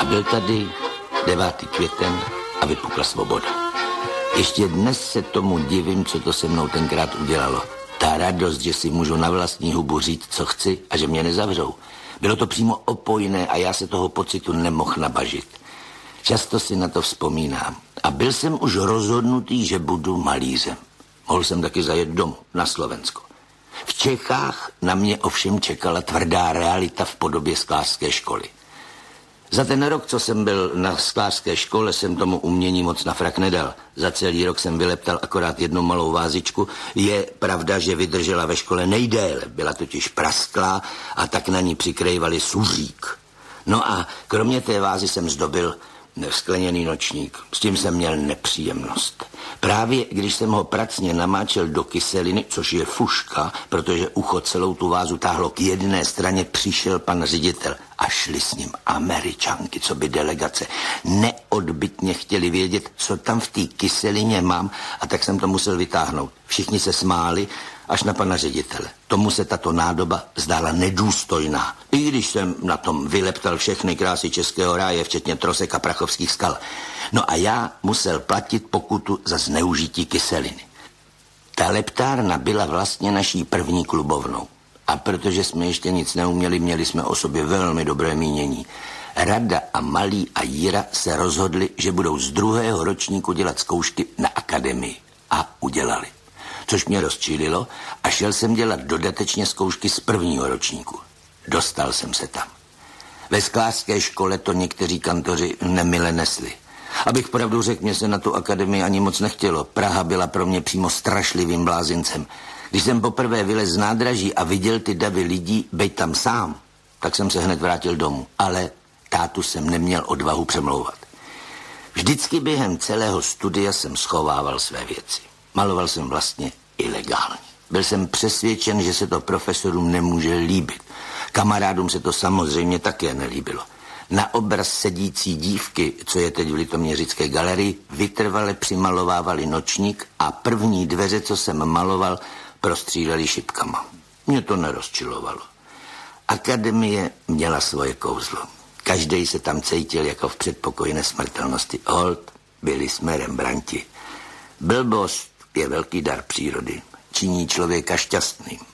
A byl tady 9. květen a vypukla svoboda. Ještě dnes se tomu divím, co to se mnou tenkrát udělalo. Ta radost, že si můžu na vlastní hubu říct, co chci a že mě nezavřou. Bylo to přímo opojné a já se toho pocitu nemohl nabažit. Často si na to vzpomínám. A byl jsem už rozhodnutý, že budu malířem. Mohl jsem taky zajet domů, na Slovensko. V Čechách na mě ovšem čekala tvrdá realita v podobě sklářské školy. Za ten rok, co jsem byl na sklářské škole, jsem tomu umění moc na frak nedal. Za celý rok jsem vyleptal akorát jednu malou vázičku. Je pravda, že vydržela ve škole nejdéle. Byla totiž prasklá a tak na ní přikrývali suřík. No a kromě té vázy jsem zdobil skleněný nočník. S tím jsem měl nepříjemnost. Právě když jsem ho pracně namáčel do kyseliny, což je fuška, protože ucho celou tu vázu táhlo k jedné straně, přišel pan ředitel a šli s ním Američanky, co by delegace. Neodbytně chtěli vědět, co tam v té kyselině mám, a tak jsem to musel vytáhnout. Všichni se smáli, až na pana ředitele. Tomu se tato nádoba zdála nedůstojná. I když jsem na tom vyleptal všechny krásy českého ráje, včetně trosek a prachovských skal. No a já musel platit pokutu za zneužití kyseliny. Ta leptárna byla vlastně naší první klubovnou. A protože jsme ještě nic neuměli, měli jsme o sobě velmi dobré mínění. Rada a Malý a Jira se rozhodli, že budou z 2. ročníku dělat zkoušky na akademii. A udělali. Což mě rozčílilo a šel jsem dělat dodatečně zkoušky z 1. ročníku. Dostal jsem se tam. Ve sklářské škole to někteří kantoři nemile nesli. Abych pravdu řekl, mě se na tu akademii ani moc nechtělo. Praha byla pro mě přímo strašlivým blázincem. Když jsem poprvé vylez z nádraží a viděl ty davy lidí, bejt tam sám, tak jsem se hned vrátil domů. Ale tátu jsem neměl odvahu přemlouvat. Vždycky během celého studia jsem schovával své věci. Maloval jsem vlastně ilegálně. Byl jsem přesvědčen, že se to profesorům nemůže líbit. Kamarádům se to samozřejmě také nelíbilo. Na obraz sedící dívky, co je teď v Litoměřické galerii, vytrvale přimalovávali nočník a první dveře, co jsem maloval, prostříleli šipkama. Mě to nerozčilovalo. Akademie měla svoje kouzlo. Každej se tam cítil jako v předpokoji nesmrtelnosti. Holt, byli jsme Rembrandti. Blbost je velký dar přírody. Činí člověka šťastným.